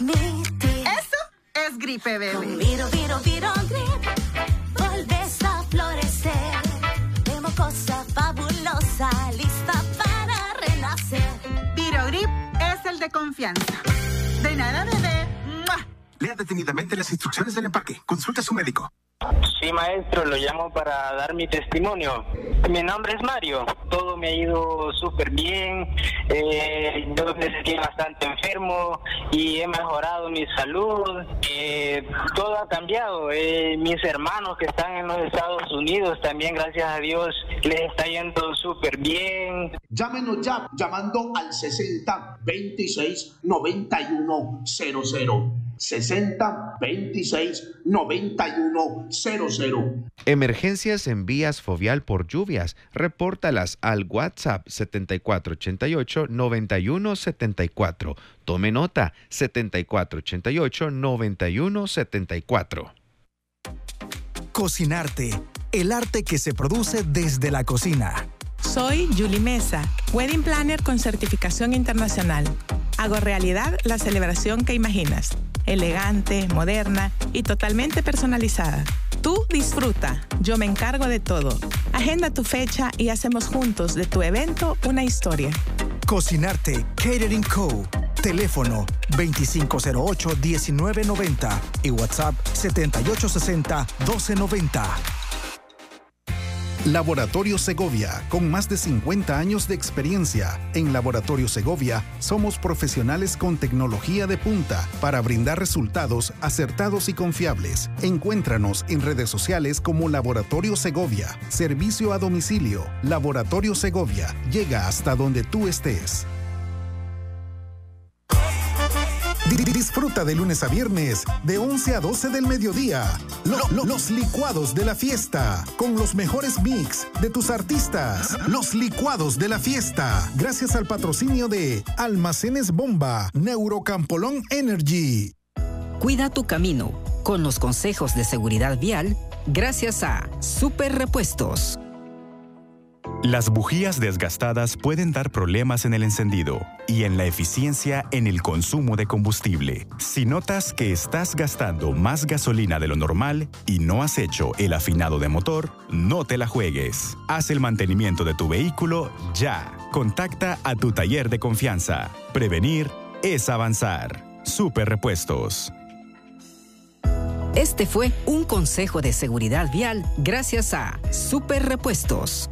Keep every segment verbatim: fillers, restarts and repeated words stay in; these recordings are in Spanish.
Eso es gripe, bebé. Con Viro, Viro, Viro Grip, volves a florecer. Tenemos cosa fabulosa, lista para renacer. Viro Grip es el de confianza. De nada, bebé. ¡Mua! Lea detenidamente las instrucciones del empaque. Consulte a su médico. Sí, maestro, lo llamo para dar mi testimonio. Mi nombre es Mario. Todo me ha ido súper bien. Eh, yo me sentí bastante enfermo y he mejorado mi salud. Eh, todo ha cambiado. Eh, mis hermanos que están en los Estados Unidos también, gracias a Dios, les está yendo súper bien. Llámenos ya llamando al sesenta veintiséis noventa y uno cero cero. sesenta veintiséis noventa y uno cero cero. Emergencias en vías Fovial por lluvias. Repórtalas al WhatsApp setenta y cuatro ochenta y ocho noventa y uno setenta y cuatro. Tome nota, setenta y cuatro ochenta y ocho noventa y uno setenta y cuatro. Cocinarte, el arte que se produce desde la cocina. Soy Julie Mesa, Wedding Planner con certificación internacional. Hago realidad la celebración que imaginas. Elegante, moderna y totalmente personalizada. Tú disfruta, yo me encargo de todo. Agenda tu fecha y hacemos juntos de tu evento una historia. Cocinarte, Catering Co. Teléfono veinticinco cero ocho diecinueve noventa y WhatsApp setenta y ocho sesenta doce noventa. Laboratorio Segovia, con más de cincuenta años de experiencia. En Laboratorio Segovia somos profesionales con tecnología de punta para brindar resultados acertados y confiables. Encuéntranos en redes sociales como Laboratorio Segovia. Servicio a domicilio. Laboratorio Segovia. Llega hasta donde tú estés. Disfruta de lunes a viernes de once a doce del mediodía. Lo, lo, los licuados de la fiesta, con los mejores mix de tus artistas. Los licuados de la fiesta, gracias al patrocinio de Almacenes Bomba, Neurocampolón Energy. Cuida tu camino con los consejos de seguridad vial gracias a Super Repuestos. Las bujías desgastadas pueden dar problemas en el encendido y en la eficiencia en el consumo de combustible. Si notas que estás gastando más gasolina de lo normal y no has hecho el afinado de motor, no te la juegues. Haz el mantenimiento de tu vehículo ya. Contacta a tu taller de confianza. Prevenir es avanzar. Super Repuestos. Este fue un consejo de seguridad vial gracias a Super Repuestos.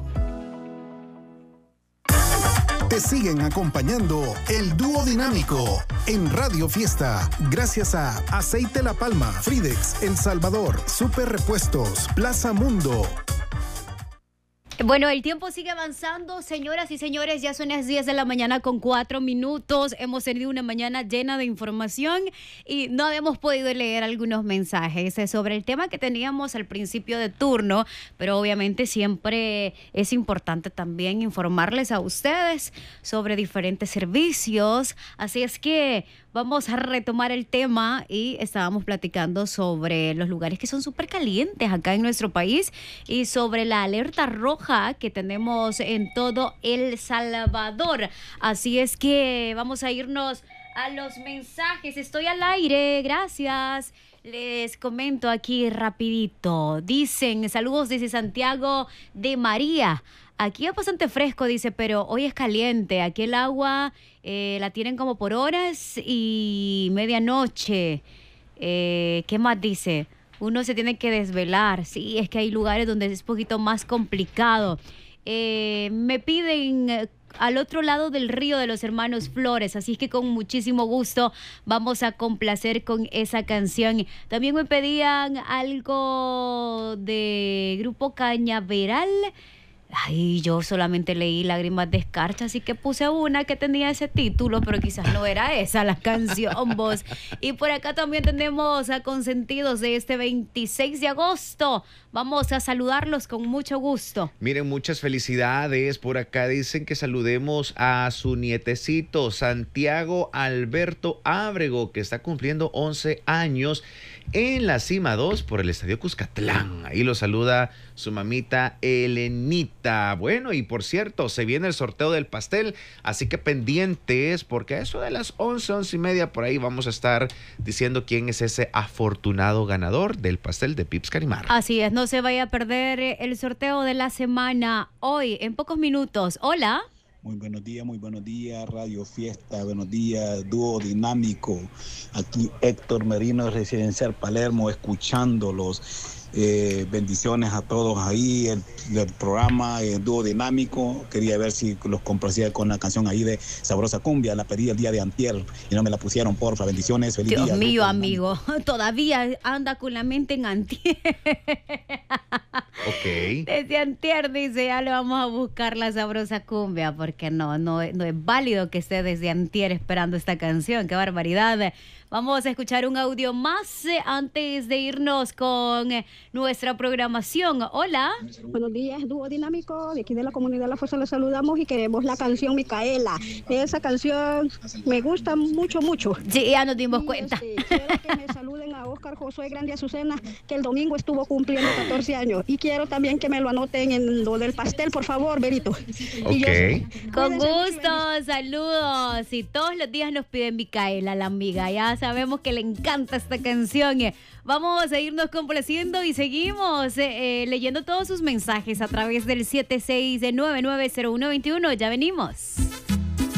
Te siguen acompañando el dúo dinámico en Radio Fiesta, gracias a Aceite La Palma, Fridex, El Salvador, Super Repuestos, Plaza Mundo. Bueno, el tiempo sigue avanzando, señoras y señores, ya son las diez de la mañana con cuatro minutos, hemos tenido una mañana llena de información y no habíamos podido leer algunos mensajes sobre el tema que teníamos al principio de turno, pero obviamente siempre es importante también informarles a ustedes sobre diferentes servicios, así es que vamos a retomar el tema y estábamos platicando sobre los lugares que son súper calientes acá en nuestro país y sobre la alerta roja que tenemos en todo El Salvador. Así es que vamos a irnos a los mensajes. Estoy al aire, gracias. Les comento aquí rapidito. Dicen, saludos desde Santiago de María. Aquí es bastante fresco, dice, pero hoy es caliente. Aquí el agua eh, la tienen como por horas y medianoche. Eh, ¿Qué más dice? Uno se tiene que desvelar. Sí, es que hay lugares donde es un poquito más complicado. Eh, me piden eh, al otro lado del río de los hermanos Flores, así que con muchísimo gusto vamos a complacer con esa canción. También me pedían algo de Grupo Cañaveral. Ay, yo solamente leí Lágrimas de Escarcha, así que puse una que tenía ese título, pero quizás no era esa la canción, vos. Y por acá también tenemos a consentidos de este veintiséis de agosto. Vamos a saludarlos con mucho gusto. Miren, muchas felicidades. Por acá dicen que saludemos a su nietecito, Santiago Alberto Ábrego, que está cumpliendo once años en la Cima dos por el Estadio Cuscatlán. Ahí lo saluda su mamita Elenita. Bueno, y por cierto, se viene el sorteo del pastel, así que pendientes, porque a eso de las once, once y media, por ahí vamos a estar diciendo quién es ese afortunado ganador del pastel de Pips Carimar. Así es, no se vaya a perder el sorteo de la semana hoy, en pocos minutos. Hola. Muy buenos días, muy buenos días, Radio Fiesta, buenos días, dúo dinámico. Aquí Héctor Merino, Residencial Palermo, escuchándolos. Eh, bendiciones a todos ahí, el, el programa, el dúo dinámico. Quería ver si los complacía con la canción ahí de Sabrosa Cumbia, la pedí el día de antier y no me la pusieron, porfa, bendiciones, feliz Dios día. Dios mío, grupo, amigo, todavía anda con la mente en antier. Ok. Desde antier dice, ya le vamos a buscar la Sabrosa Cumbia, porque no, no, no es válido que esté desde antier esperando esta canción, qué barbaridad. Vamos a escuchar un audio más eh, antes de irnos con eh, nuestra programación. Hola. Buenos días, dúo dinámico. De aquí de la comunidad La Fuerza les saludamos y queremos la canción Micaela. Esa canción me gusta mucho, mucho. Sí, ya nos dimos y cuenta. Este, quiero que me saluden a Oscar Josué Grande Azucena, que el domingo estuvo cumpliendo catorce años. Y quiero también que me lo anoten en lo del pastel, por favor, Berito. Ok. Yo, con gusto, saludos. Y todos los días nos piden Micaela, la amiga. Ya sabemos que le encanta esta canción. Vamos a irnos complaciendo y seguimos eh, eh, leyendo todos sus mensajes a través del siete seis nueve nueve cero uno dos uno. Ya venimos.